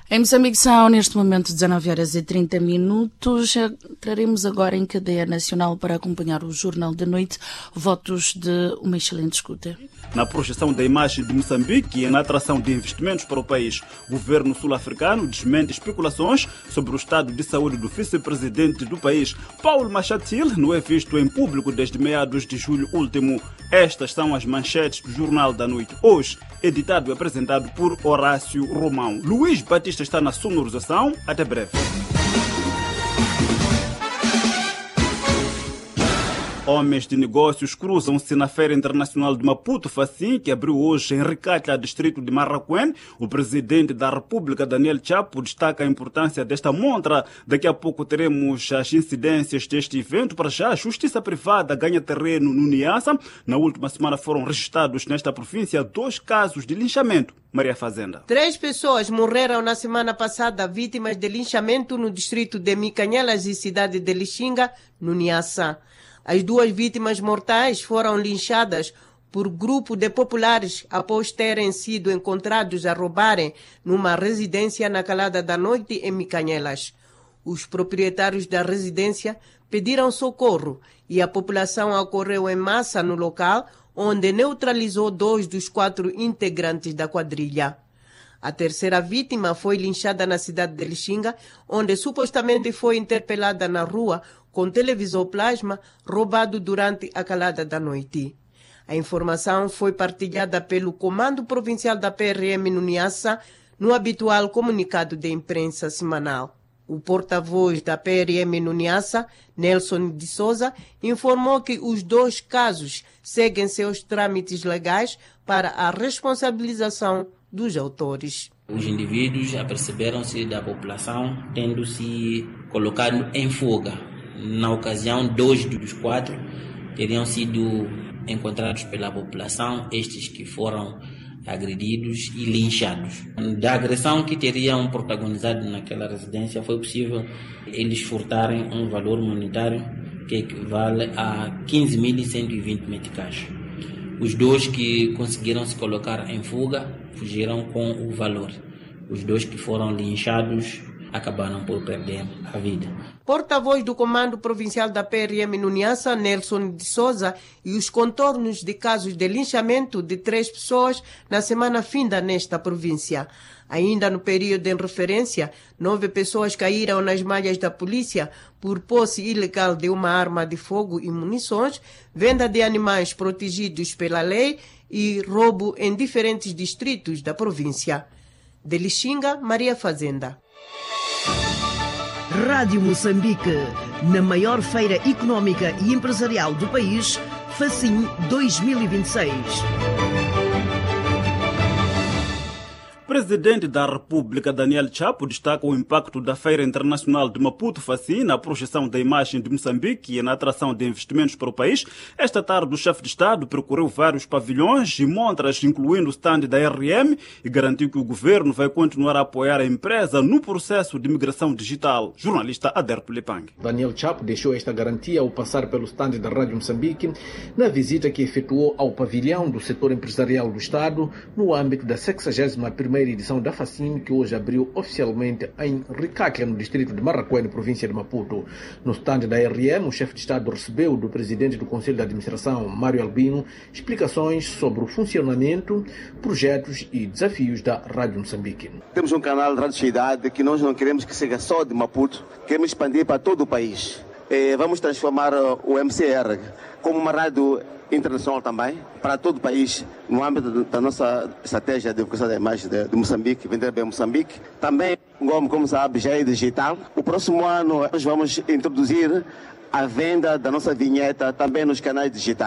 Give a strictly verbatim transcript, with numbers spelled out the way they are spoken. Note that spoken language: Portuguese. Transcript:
Em Moçambique são, neste momento, dezenove horas e trinta minutos. Traremos agora em cadeia nacional para acompanhar o Jornal da Noite votos de uma excelente escuta. Na projeção da imagem de Moçambique e na atração de investimentos para o país, o governo sul-africano desmente especulações sobre o estado de saúde do vice-presidente do país. Paulo Machatil não é visto em público desde meados de julho último. Estas são as manchetes do Jornal da Noite. Hoje, editado e apresentado por Horácio Romão. Luís Batista está na sonorização. Até breve. Homens de negócios cruzam-se na Feira Internacional de Maputo, Facim, que abriu hoje em Ricatla, distrito de Marraquém. O presidente da República, Daniel Chapo, destaca a importância desta montra. Daqui a pouco teremos as incidências deste evento. Para já, a justiça privada ganha terreno no Niassa. Na última semana foram registrados nesta província dois casos de linchamento. Maria Fazenda. Três pessoas morreram na semana passada vítimas de linchamento no distrito de Micanhelas e cidade de Lixinga, no Niassa. As duas vítimas mortais foram linchadas por grupo de populares após terem sido encontrados a roubarem numa residência na calada da noite em Micanhelas. Os proprietários da residência pediram socorro e a população acorreu em massa no local, onde neutralizou dois dos quatro integrantes da quadrilha. A terceira vítima foi linchada na cidade de Lixinga, onde supostamente foi interpelada na rua com televisor plasma roubado durante a calada da noite. A informação foi partilhada pelo Comando Provincial da P R M no Niassa no habitual comunicado de imprensa semanal. O porta-voz da P R M no Niassa, Nelson de Souza, informou que os dois casos seguem seus trâmites legais para a responsabilização dos autores. Os indivíduos aperceberam-se da população tendo-se colocado em fuga. Na ocasião, dois dos quatro teriam sido encontrados pela população, estes que foram agredidos e linchados. Da agressão que teriam protagonizado naquela residência, foi possível eles furtarem um valor monetário que equivale a quinze mil cento e vinte meticais. Os dois que conseguiram se colocar em fuga fugiram com o valor. Os dois que foram linchados acabaram por perder a vida. Porta-voz do Comando Provincial da P R M no Niassa, Nelson de Souza, e os contornos de casos de linchamento de três pessoas na semana finda nesta província. Ainda no período em referência, nove pessoas caíram nas malhas da polícia por posse ilegal de uma arma de fogo e munições, venda de animais protegidos pela lei e roubo em diferentes distritos da província. De Lixinga, Maria Fazenda. Rádio Moçambique, na maior feira económica e empresarial do país, Facim dois mil e vinte e seis. Presidente da República, Daniel Chapo, destaca o impacto da Feira Internacional de Maputo Facim na projeção da imagem de Moçambique e na atração de investimentos para o país. Esta tarde, o chefe de Estado percorreu vários pavilhões e montras, incluindo o stand da R M, e garantiu que o governo vai continuar a apoiar a empresa no processo de migração digital. Jornalista Aderto Lepang. Daniel Chapo deixou esta garantia ao passar pelo stand da Rádio Moçambique na visita que efetuou ao pavilhão do setor empresarial do Estado no âmbito da sexagésima primeira edição da Facim, que hoje abriu oficialmente em Ricatla, no distrito de Marraquém, província de Maputo. No stand da R M, o chefe de Estado recebeu do presidente do Conselho de Administração, Mário Albino, explicações sobre o funcionamento, projetos e desafios da Rádio Moçambique. Temos um canal de radioatividade que nós não queremos que seja só de Maputo, queremos expandir para todo o país. E vamos transformar o M C R como uma rádio internacional também, para todo o país, no âmbito da nossa estratégia de divulgação da imagem de, de Moçambique, vender bem Moçambique. Também, como, como sabe, já é digital. O próximo ano nós vamos introduzir a venda da nossa vinheta também nos canais digitais.